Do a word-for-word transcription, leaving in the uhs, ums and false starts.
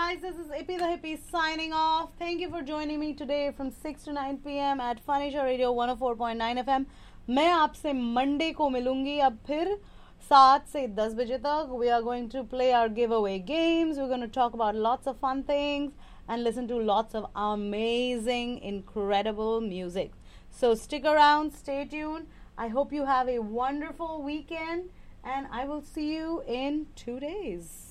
guys, this is Ippy the Hippie signing off. Thank you for joining me today from six to nine p.m. at Funisher Radio one oh four point nine F M. मैं आपसे Monday को मिलूंगी अब फिर सात से दस बजे तक. We are going to play our giveaway games. We're going to talk about lots of fun things and listen to lots of amazing, incredible music. So stick around, stay tuned. I hope you have a wonderful weekend, and I will see you in two days.